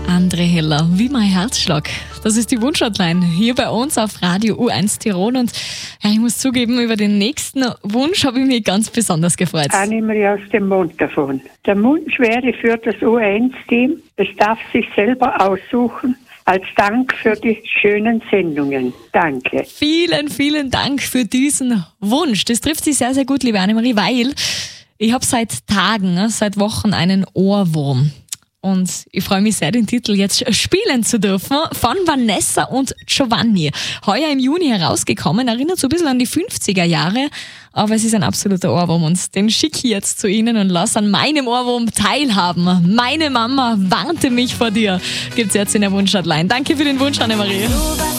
André Heller, wie mein Herzschlag. Das ist die Wunschhotline hier bei uns auf Radio U1 Tirol. Und ja, ich muss zugeben, über den nächsten Wunsch habe ich mich ganz besonders gefreut. Annemarie aus dem Mond davon. Der Wunsch wäre für das U1-Team, es darf sich selber aussuchen, als Dank für die schönen Sendungen. Danke. Vielen, vielen Dank für diesen Wunsch. Das trifft sich sehr, sehr gut, liebe Annemarie, weil ich habe seit Tagen, seit Wochen einen Ohrwurm. Und ich freue mich sehr, den Titel jetzt spielen zu dürfen. Von Vanessa und Giovanni. Heuer im Juni herausgekommen, erinnert so ein bisschen an die 50er Jahre. Aber es ist ein absoluter Ohrwurm und den schicke ich jetzt zu Ihnen und lasse an meinem Ohrwurm teilhaben. Meine Mama warnte mich vor dir. Gibt's jetzt in der Wunschhotline. Danke für den Wunsch, Annemarie.